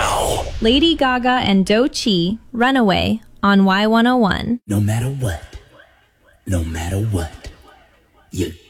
Lady Gaga and Doechii, Runaway, on Y101. No matter what, you